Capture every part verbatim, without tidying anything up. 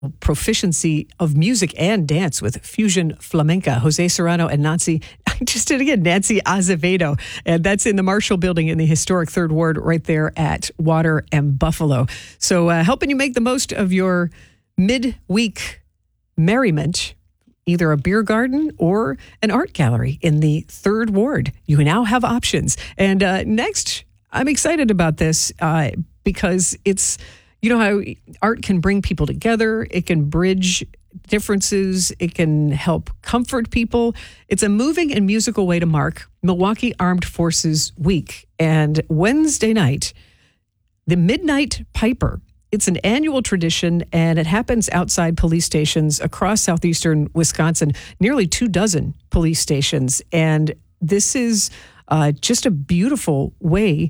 proficiency of music and dance with fusion flamenca. Jose Serrano and Nancy, I just did it again, Nancy Azevedo. And that's in the Marshall Building in the historic Third Ward right there at Water and Buffalo. So uh, helping you make the most of your midweek merriment, either a beer garden or an art gallery in the Third Ward. You now have options. And uh, next, I'm excited about this uh, because it's, you know how art can bring people together. It can bridge differences. It can help comfort people. It's a moving and musical way to mark Milwaukee Armed Forces Week. And Wednesday night, the Midnight Piper. It's an annual tradition, and it happens outside police stations across southeastern Wisconsin, nearly two dozen police stations. And this is uh, just a beautiful way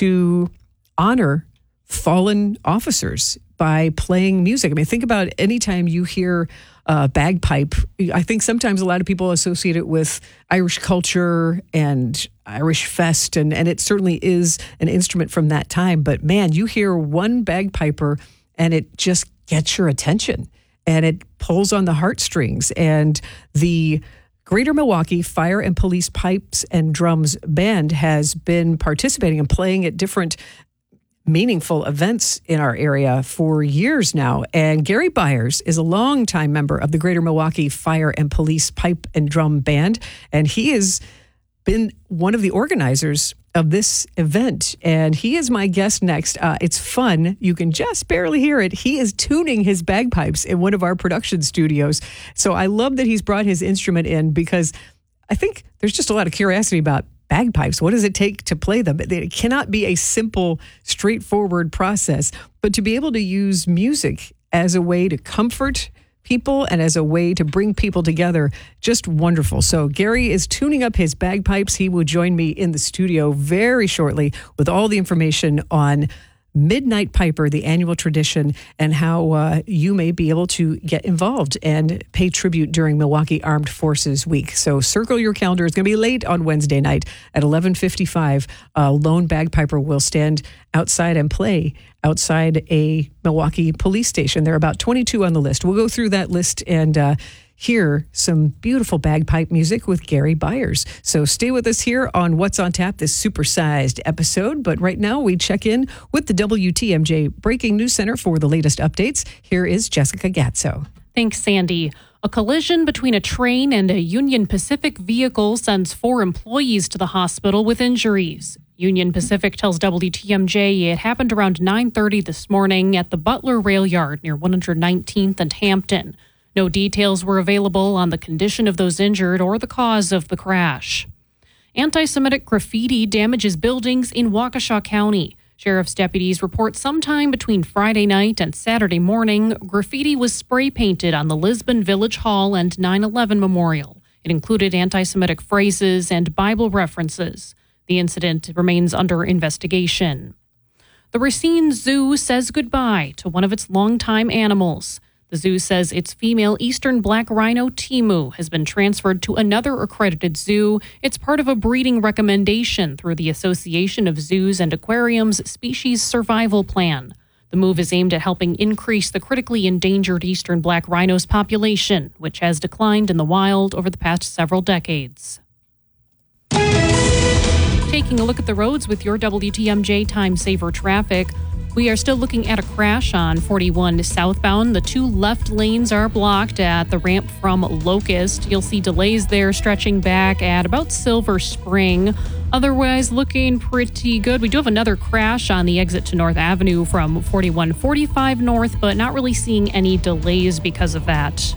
to honor fallen officers by playing music. I mean, think about anytime you hear uh, bagpipe. I think sometimes a lot of people associate it with Irish culture and Irish fest, and, and it certainly is an instrument from that time. But man, you hear one bagpiper and it just gets your attention and it pulls on the heartstrings. And the Greater Milwaukee Fire and Police Pipes and Drums Band has been participating and playing at different meaningful events in our area for years now. And Gary Byers is a longtime member of the Greater Milwaukee Fire and Police Pipe and Drum Band. And he has been one of the organizers of this event. And he is my guest next. Uh, it's fun. You can just barely hear it. He is tuning his bagpipes in one of our production studios. So I love that he's brought his instrument in because I think there's just a lot of curiosity about bagpipes. What does it take to play them? It cannot be a simple, straightforward process, but to be able to use music as a way to comfort people and as a way to bring people together, just wonderful. So Gary is tuning up his bagpipes. He will join me in the studio very shortly with all the information on Midnight Piper, the annual tradition, and how uh, you may be able to get involved and pay tribute during Milwaukee Armed Forces Week. So circle your calendar. It's going to be late on Wednesday night at eleven fifty-five. A lone bagpiper will stand outside and play outside a Milwaukee police station. There are about twenty-two on the list. We'll go through that list and uh, hear some beautiful bagpipe music with Gary Byers. So stay with us here on What's on Tap, this supersized episode. But right now we check in with the W T M J Breaking News Center for the latest updates. Here is Jessica Gatso. Thanks, Sandy. A collision between a train and a Union Pacific vehicle sends four employees to the hospital with injuries. Union Pacific tells W T M J it happened around nine thirty this morning at the Butler Rail Yard near one hundred nineteenth and Hampton. No details were available on the condition of those injured or the cause of the crash. Anti-Semitic graffiti damages buildings in Waukesha County. Sheriff's deputies report sometime between Friday night and Saturday morning, graffiti was spray painted on the Lisbon Village Hall and nine eleven Memorial. It included anti-Semitic phrases and Bible references. The incident remains under investigation. The Racine Zoo says goodbye to one of its longtime animals. The zoo says its female eastern black rhino, Timu, has been transferred to another accredited zoo. It's part of a breeding recommendation through the Association of Zoos and Aquariums Species Survival Plan. The move is aimed at helping increase the critically endangered eastern black rhino's population, which has declined in the wild over the past several decades. Taking a look at the roads with your W T M J Time Saver traffic. We are still looking at a crash on forty-one southbound. The two left lanes are blocked at the ramp from Locust. You'll see delays there stretching back at about Silver Spring. Otherwise, looking pretty good. We do have another crash on the exit to North Avenue from forty-one forty-five north, but not really seeing any delays because of that.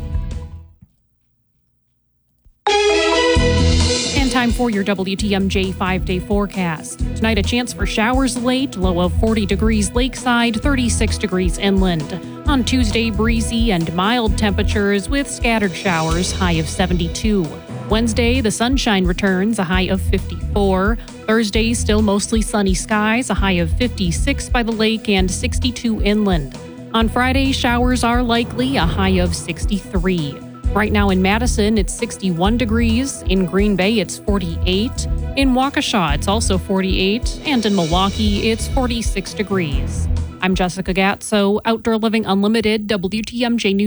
And time for your W T M J five-day forecast. Tonight, a chance for showers late, low of forty degrees lakeside, thirty-six degrees inland. On Tuesday, breezy and mild temperatures with scattered showers, high of seventy-two. Wednesday, the sunshine returns, a high of fifty-four. Thursday, still mostly sunny skies, a high of fifty-six by the lake and sixty-two inland. On Friday, showers are likely, a high of sixty-three. Right now in Madison, it's sixty-one degrees. In Green Bay, it's forty-eight. In Waukesha, it's also forty-eight. And in Milwaukee, it's forty-six degrees. I'm Jessica Gatso, Outdoor Living Unlimited, W T M J News.